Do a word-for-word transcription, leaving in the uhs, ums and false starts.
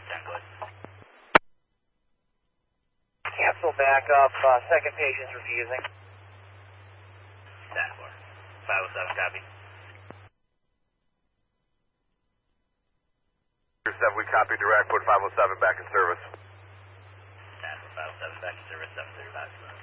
five ten, go ahead. Cancel back up, uh, second patient's refusing. ten four. five oh seven, copy. seven, we copy direct, put five oh seven back in service. ten four, five oh seven, back in service, seven thirty-five.